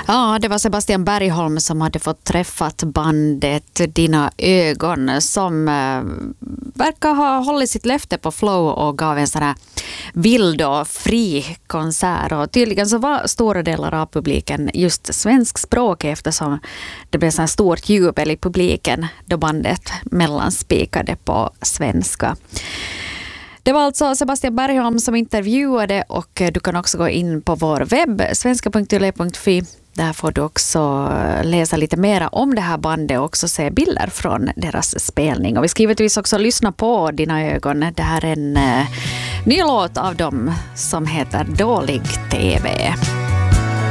Ja, det var Sebastian Bergholm som hade fått träffat bandet Dina ögon som verkar ha hållit sitt löfte på Flow och gav en sån här vild och fri konsert. Och tydligen så var stora delar av publiken just svenskspråkig eftersom det blev så stort jubel i publiken då bandet mellanspikade på svenska. Det var alltså Sebastian Bergholm som intervjuade och du kan också gå in på vår webb svenska.yle.fi. Där får du också läsa lite mer om det här bandet och också se bilder från deras spelning. Och vi ska givetvis också lyssna på Dina ögon. Det här är en ny låt av dem som heter Dålig TV.